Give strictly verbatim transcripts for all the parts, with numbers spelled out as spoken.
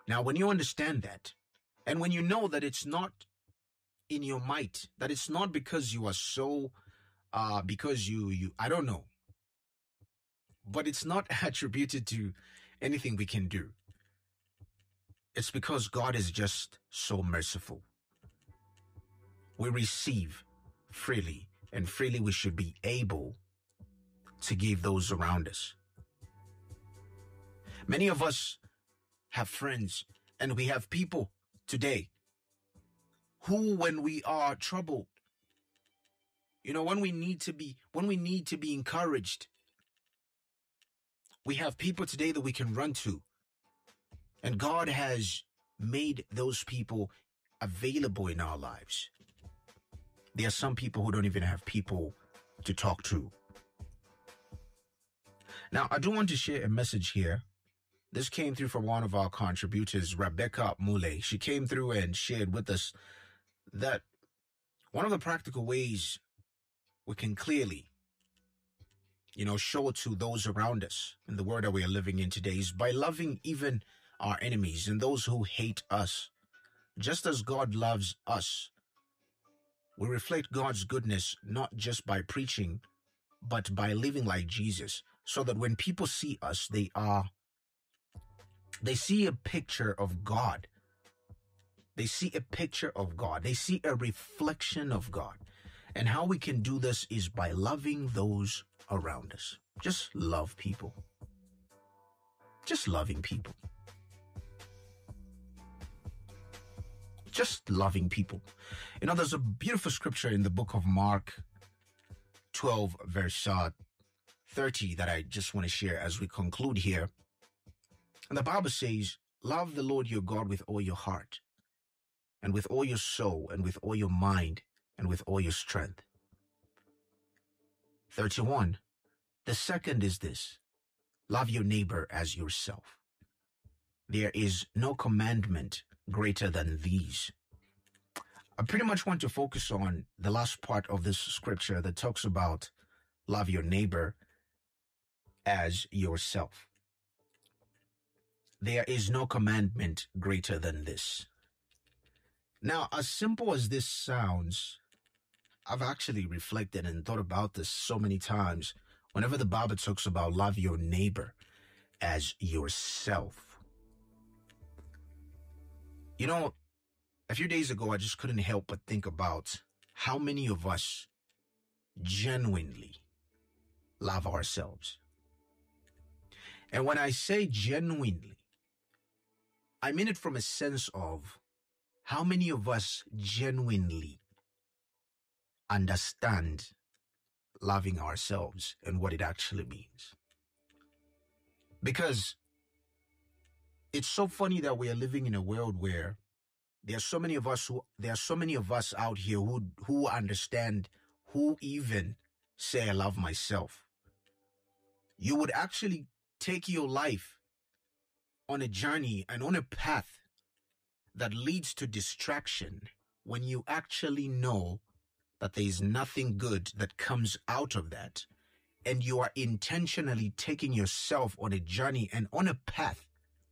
Now, when you understand that, and when you know that it's not in your might, that it's not because you are so, uh, because you, you, I don't know, but it's not attributed to anything we can do. It's because God is just so merciful. We receive freely, and freely we should be able to give those around us. Many of us have friends, and we have people today who, when we are troubled, you know, when we need to be, when we need to be encouraged, we have people today that we can run to. And God has made those people available in our lives. There are some people who don't even have people to talk to. Now, I do want to share a message here. This came through from one of our contributors, Rebecca Mule. She came through and shared with us that one of the practical ways we can clearly, you know, show to those around us in the world that we are living in today is by loving even our enemies and those who hate us. Just as God loves us, we reflect God's goodness not just by preaching, but by living like Jesus, so that when people see us, they are, they see a picture of God. They see a picture of God. They see a reflection of God. And how we can do this is by loving those around us. Just love people. Just loving people. Just loving people. You know, there's a beautiful scripture in the book of Mark twelve, verse uh, thirty that I just want to share as we conclude here. And the Bible says, love the Lord your God with all your heart, and with all your soul, and with all your mind, and with all your strength. thirty-one. The second is this: love your neighbor as yourself. There is no commandment greater than these. I pretty much want to focus on the last part of this scripture that talks about love your neighbor as yourself. There is no commandment greater than this. Now, as simple as this sounds, I've actually reflected and thought about this so many times whenever the Bible talks about love your neighbor as yourself. You know, a few days ago, I just couldn't help but think about how many of us genuinely love ourselves. And when I say genuinely, I mean it from a sense of how many of us genuinely understand loving ourselves and what it actually means. Because it's so funny that we are living in a world where there are so many of us who there are so many of us out here who who understand, who even say I love myself. You would actually take your life on a journey and on a path that leads to distraction when you actually know that there is nothing good that comes out of that, and you are intentionally taking yourself on a journey and on a path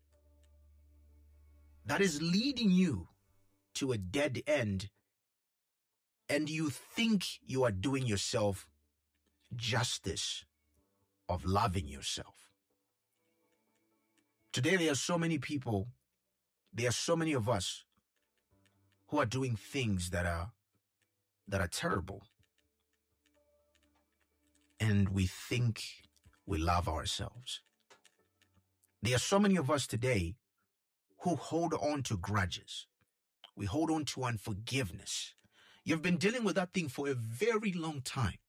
that is leading you to a dead end, and you think you are doing yourself justice of loving yourself. Today, there are so many people, there are so many of us who are doing things that are that are terrible, and we think we love ourselves. There are so many of us today who hold on to grudges. We hold on to unforgiveness. You've been dealing with that thing for a very long time.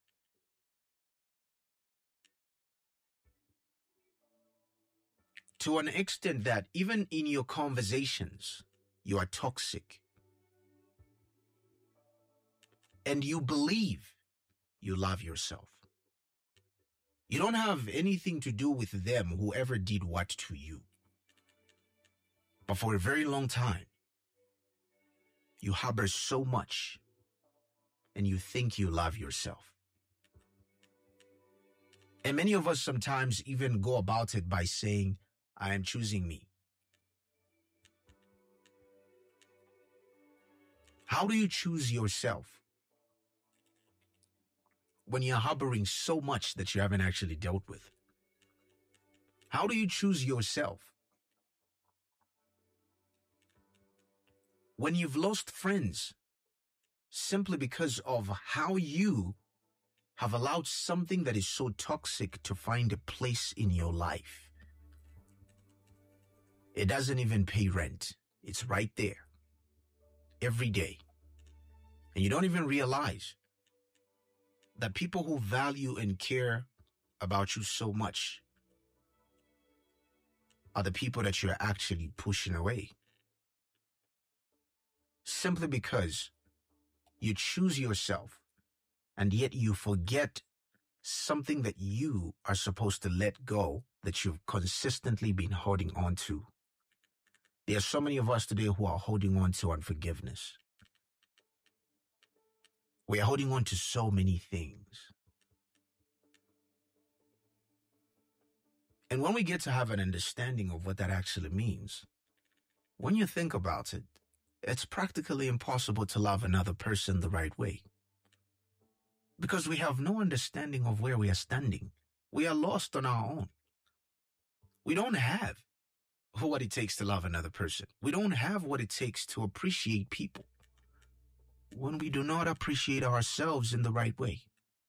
To an extent that even in your conversations, you are toxic. And you believe you love yourself. You don't have anything to do with them, whoever did what to you. But for a very long time, you harbor so much and you think you love yourself. And many of us sometimes even go about it by saying, I am choosing me. How do you choose yourself when you're harboring so much that you haven't actually dealt with? How do you choose yourself when you've lost friends simply because of how you have allowed something that is so toxic to find a place in your life? It doesn't even pay rent. It's right there every day. And you don't even realize that people who value and care about you so much are the people that you're actually pushing away. Simply because you choose yourself, and yet you forget something that you are supposed to let go that you've consistently been holding on to. There are so many of us today who are holding on to unforgiveness. We are holding on to so many things. And when we get to have an understanding of what that actually means, when you think about it, it's practically impossible to love another person the right way. Because we have no understanding of where we are standing. We are lost on our own. We don't have what it takes to love another person. We don't have what it takes to appreciate people when we do not appreciate ourselves in the right way.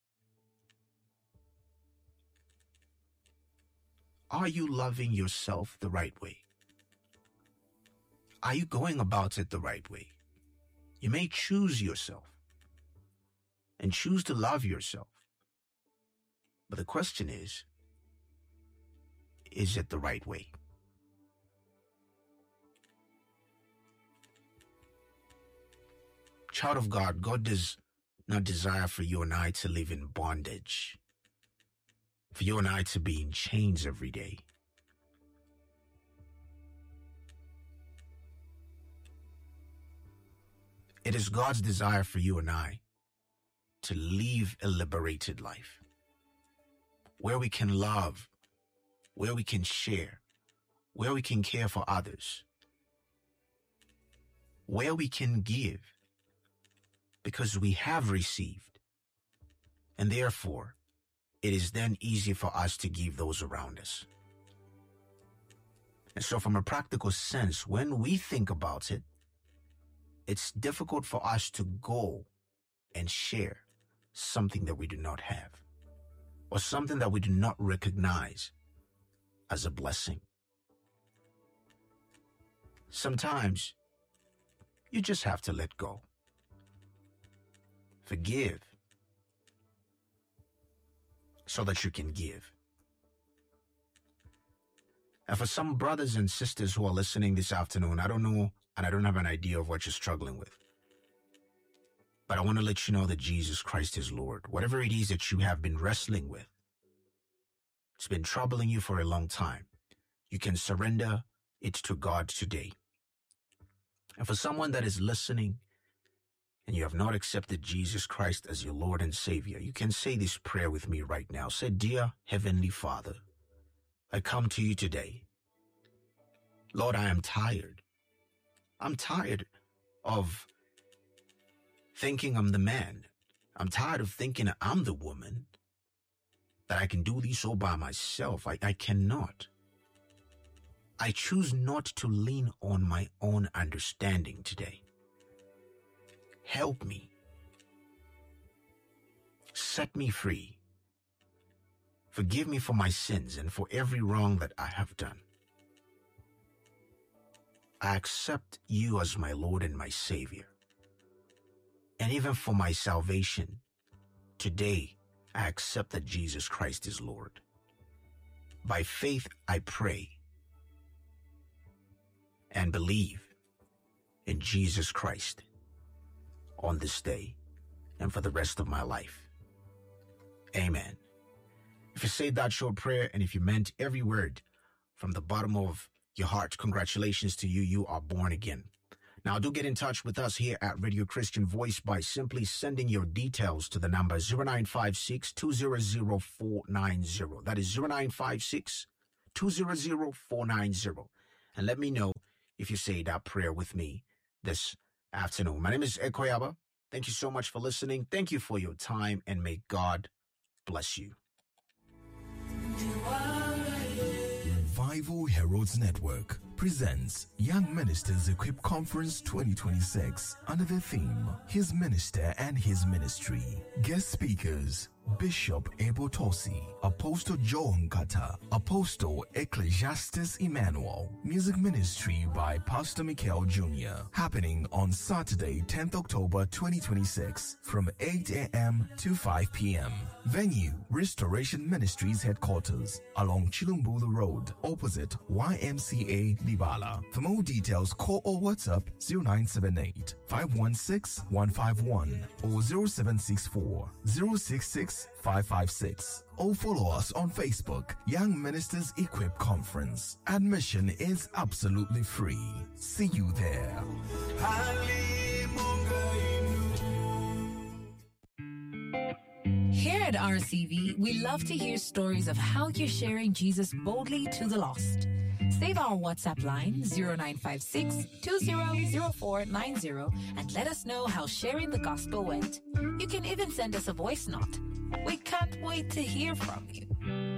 Are you loving yourself the right way? Are you going about it the right way? You may choose yourself and choose to love yourself. But the question is, is it the right way? Child of God, God does not desire for you and I to live in bondage, for you and I to be in chains every day. It is God's desire for you and I to live a liberated life, where we can love, where we can share, where we can care for others, where we can give, because we have received, and therefore it is then easy for us to give those around us. And so from a practical sense, when we think about it, it's difficult for us to go and share something that we do not have, or something that we do not recognize as a blessing. Sometimes you just have to let go. Forgive so that you can give. And for some brothers and sisters who are listening this afternoon, I don't know, and I don't have an idea of what you're struggling with, but I want to let you know that Jesus Christ is Lord. Whatever it is that you have been wrestling with, it's been troubling you for a long time, you can surrender it to God today. And for someone that is listening and you have not accepted Jesus Christ as your Lord and Savior, you can say this prayer with me right now. Say, "Dear Heavenly Father, I come to you today. Lord, I am tired. I'm tired of thinking I'm the man. I'm tired of thinking I'm the woman, that I can do this all by myself. I, I cannot. I choose not to lean on my own understanding today. Help me. Set me free. Forgive me for my sins and for every wrong that I have done. I accept you as my Lord and my Savior. And even for my salvation, today I accept that Jesus Christ is Lord. By faith I pray and believe in Jesus Christ on this day and for the rest of my life. Amen." If you said that short prayer and if you meant every word from the bottom of your heart, congratulations to you. You are born again. Now, do get in touch with us here at Radio Christian Voice by simply sending your details to the number zero nine five six, two zero zero, four nine zero. That is zero nine five six, two zero zero, four nine zero. And let me know if you say that prayer with me this afternoon. My name is Ekoyaba. Thank you so much for listening. Thank you for your time, and may God bless you. Revival Heralds Network presents Young Ministers Equip Conference twenty twenty-six under the theme His Minister and His Ministry. Guest speakers: Bishop Abel Tosi, Apostle Joe Nkata, Apostle Ecclesiastes Emmanuel. Music ministry by Pastor Michael Junior Happening on Saturday, tenth October twenty twenty-six from eight a.m. to five p.m. Venue: Restoration Ministries Headquarters along Chilumbulu Road, opposite Y M C A Libala. For more details, call or WhatsApp zero nine seven eight, five one six, one five one or zero seven six four, zero six six, five five six, or follow us on Facebook, Young Ministers Equip Conference. Admission is absolutely free. See you there. Here at R C V, we love to hear stories of how you're sharing Jesus boldly to the lost. Save our WhatsApp line zero nine five six, two zero zero four nine zero and let us know how sharing the gospel went. You can even send us a voice note. We can't wait to hear from you.